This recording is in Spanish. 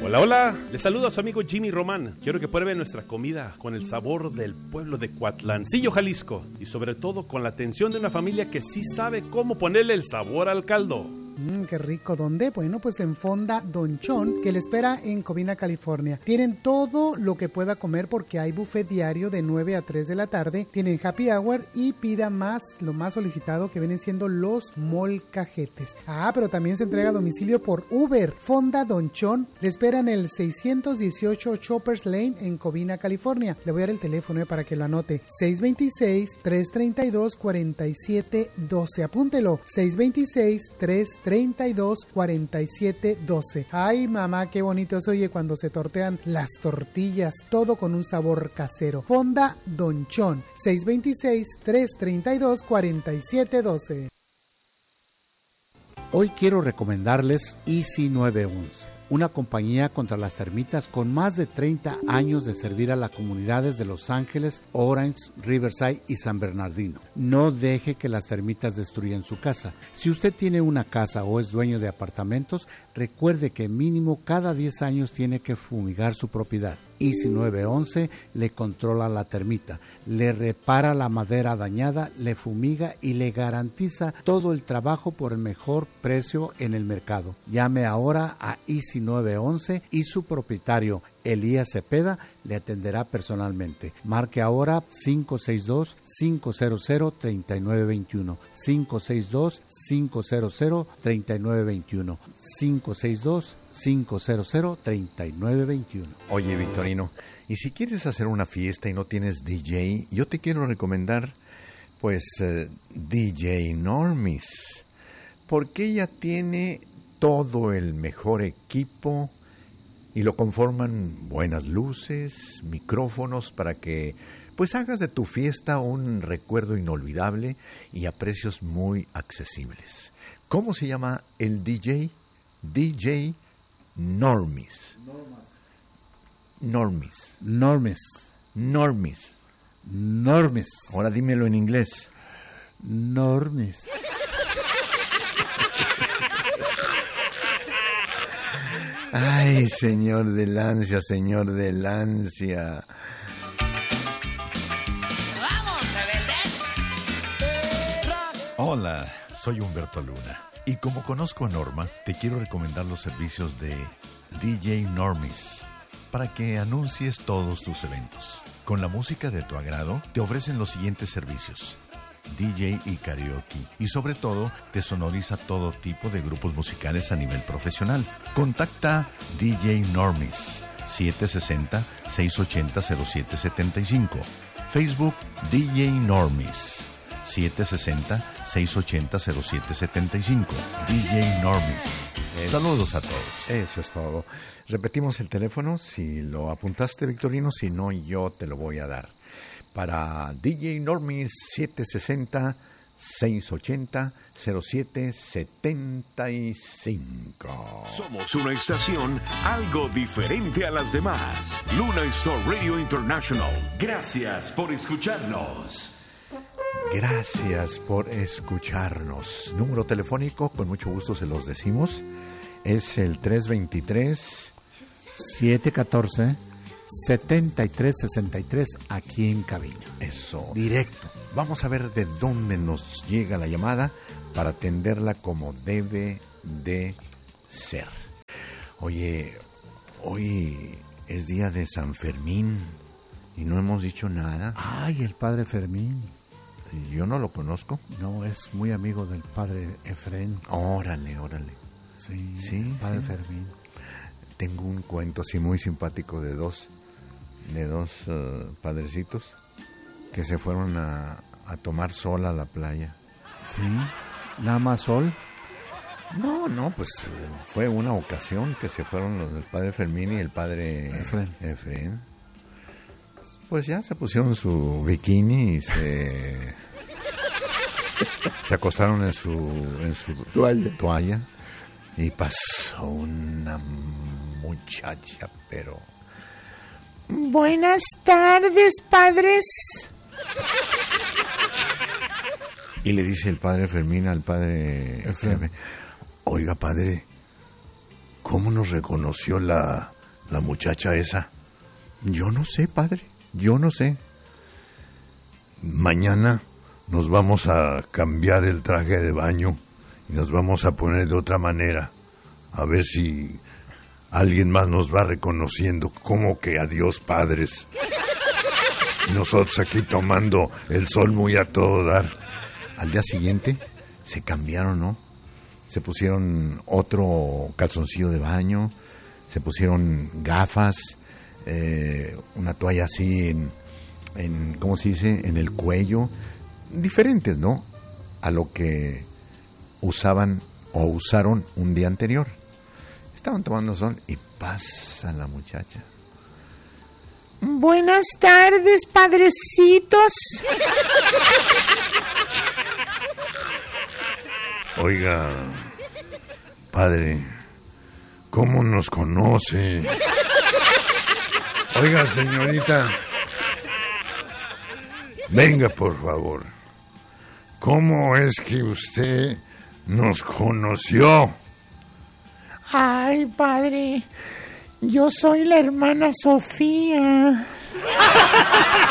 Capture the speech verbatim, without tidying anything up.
Hola, hola, les saludo a su amigo Jimmy Román. Quiero que prueben nuestra comida con el sabor del pueblo de Coatlancillo, Jalisco, y sobre todo con la atención de una familia que sí sabe cómo ponerle el sabor al caldo. Mmm, qué rico. ¿Dónde? Bueno, pues en Fonda Don Chon, que le espera en Covina, California. Tienen todo lo que pueda comer porque hay buffet diario de nueve a tres de la tarde. Tienen happy hour y pida más, lo más solicitado que vienen siendo los molcajetes. Ah, pero también se entrega a domicilio por Uber. Fonda Don Chon le espera en el seiscientos dieciocho Choppers Lane en Covina, California. Le voy a dar el teléfono eh, para que lo anote. seis dos seis, tres tres dos, cuatro siete uno dos. Apúntelo. seis dos seis, tres treinta y dos, cuarenta y siete, doce. Ay, mamá, qué bonito se oye cuando se tortean las tortillas, todo con un sabor casero. Fonda Don Chon, seis dos seis, tres treinta y dos, cuarenta y siete, doce. Hoy quiero recomendarles Easy nueve once, una compañía contra las termitas con más de treinta años de servir a las comunidades de Los Ángeles, Orange, Riverside y San Bernardino. No deje que las termitas destruyan su casa. Si usted tiene una casa o es dueño de apartamentos, recuerde que mínimo cada diez años tiene que fumigar su propiedad. Easy nueve once le controla la termita, le repara la madera dañada, le fumiga y le garantiza todo el trabajo por el mejor precio en el mercado. Llame ahora a Easy nueve once y su propietario, Elías Cepeda, le atenderá personalmente. Marque ahora cinco seis dos, cinco cero cero, tres nueve dos uno, cinco seis dos, cinco cero cero, tres nueve dos uno, cinco seis dos, cinco cero cero, tres nueve dos uno. Oye, Victorino, y si quieres hacer una fiesta y no tienes D J, yo te quiero recomendar, pues, uh, D J Normis, porque ella tiene todo el mejor equipo y lo conforman buenas luces, micrófonos para que pues hagas de tu fiesta un recuerdo inolvidable y a precios muy accesibles. ¿Cómo se llama el D J? D J Normis. Normis. Normis. Normis. Normis. Ahora dímelo en inglés. Normis. Ay, señor del ansia, señor del ansia. ¡Vamos, rebelde! Hola, soy Humberto Luna. Y como conozco a Norma, te quiero recomendar los servicios de D J Normis para que anuncies todos tus eventos. Con la música de tu agrado, te ofrecen los siguientes servicios: D J y karaoke, y sobre todo te sonoriza todo tipo de grupos musicales a nivel profesional. Contacta D J Normis siete seis cero, seis ocho cero, cero siete siete cinco. Facebook D J Normis siete seis cero, seis ocho cero, cero siete siete cinco. D J Normis. Es, Saludos a todos. Eso es todo. Repetimos el teléfono, si lo apuntaste, Victorino, si no, yo te lo voy a dar. Para D J Normis, siete seis cero, seis ocho cero, cero siete siete cinco. Somos una estación algo diferente a las demás. Luna Star Radio International. Gracias por escucharnos. Gracias por escucharnos. Número telefónico, con mucho gusto se los decimos, es el tres dos tres, siete uno cuatro, setenta y tres sesenta y tres, aquí en cabina. Eso, directo. Vamos a ver de dónde nos llega la llamada para atenderla como debe de ser. Oye, hoy es día de San Fermín y no hemos dicho nada. Ay, el padre Fermín. Yo no lo conozco. No, es muy amigo del padre Efrén. Órale, órale. Sí, sí, el padre sí. Fermín. Tengo un cuento así muy simpático de dos, de dos uh, padrecitos que se fueron a, a tomar sol a la playa. Sí, nada más sol. No, no, pues fue una ocasión que se fueron los del padre Fermín y el padre Efrén. Efrén. Pues ya se pusieron su bikini y se se acostaron en su en su Toalla. toalla y pasó una muchacha, pero buenas tardes, padres. Y le dice el padre Fermín al padre Efrén: oiga, padre, ¿cómo nos reconoció la la muchacha esa? Yo no sé, padre, yo no sé. Mañana nos vamos a cambiar el traje de baño y nos vamos a poner de otra manera. A ver si alguien más nos va reconociendo. Como que adiós, padres. Y nosotros aquí tomando el sol muy a todo dar. Al día siguiente se cambiaron, ¿no? Se pusieron otro calzoncillo de baño, se pusieron gafas, eh, una toalla así en, en, ¿cómo se dice?, en el cuello. Diferentes, ¿no?, a lo que usaban o usaron un día anterior. Estaban tomando sol y pasa la muchacha. Buenas tardes, padrecitos. Oiga, padre, ¿cómo nos conoce? Oiga, señorita, venga, por favor. ¿Cómo es que usted nos conoció? Ay, padre, yo soy la hermana Sofía.